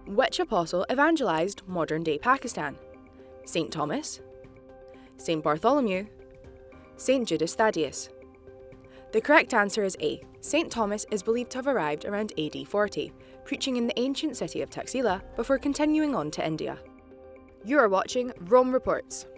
Which apostle evangelized modern-day Pakistan? St. Thomas, St. Bartholomew, St. Judas Thaddeus? The correct answer is A. St. Thomas is believed to have arrived around AD 40, preaching in the ancient city of Taxila before continuing on to India. You are watching Rome Reports.